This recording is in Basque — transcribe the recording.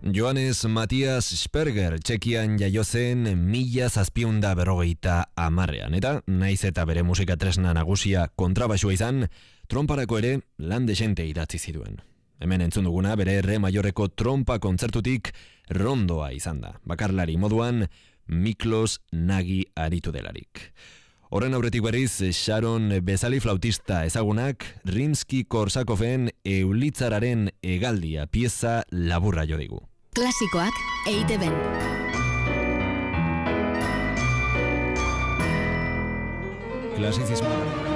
Johannes Matthias Sperger Txekian jaio zen 1750ean, eta naiz eta bere musika tresna nagusia kontrabaxua izan, tromparako ere lan dexente idatzi zituen. Hemen entzun duguna bere re maiorreko trompa kontzertutik rondoa izan da. Bakarlari moduan Miklos Nagy aritu delarik. Horren aurretik berriz, Sharon bezali flautista ezagunak Rimsky-Korsakoven Eulitzararen hegaldia pieza laburra jo digu. Klasikoak EITB-n. Klasizismoa.